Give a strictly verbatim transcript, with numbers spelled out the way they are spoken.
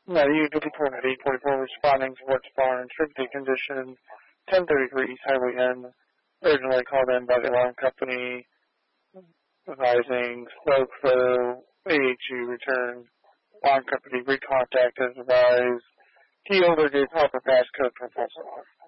ninety-eight fifty-four, ninety-eight forty-four, responding to what's barn, traffic condition, ten thirty-three East Highway N, originally called in by the alarm company, advising slow flow, A H U return, alarm company recontact as advised, key holder gave proper passcode for false alarm.